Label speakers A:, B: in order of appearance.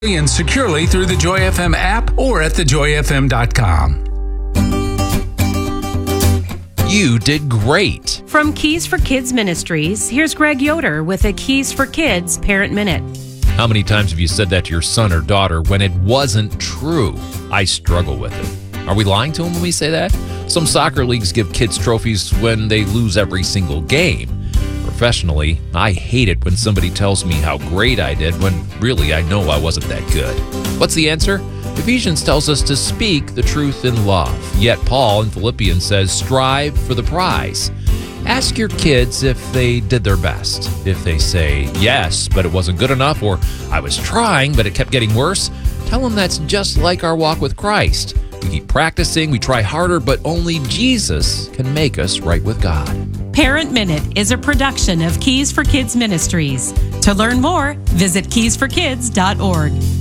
A: and securely through the Joy FM app or at thejoyfm.com.
B: You did great.
C: From Keys for Kids Ministries, here's Greg Yoder with a Keys for Kids Parent Minute.
B: How many times have you said that to your son or daughter when it wasn't true? I struggle with it. Are we lying to them when we say that? Some soccer leagues give kids trophies when they lose every single game. Professionally, I hate it when somebody tells me how great I did when really I know I wasn't that good. What's the answer? Ephesians tells us to speak the truth in love. Yet Paul in Philippians says, strive for the prize. Ask your kids if they did their best. If they say, yes, but it wasn't good enough, or I was trying, but it kept getting worse, tell them that's just like our walk with Christ. We keep practicing, we try harder, but only Jesus can make us right with God.
C: Parent Minute is a production of Keys for Kids Ministries. To learn more, visit keysforkids.org.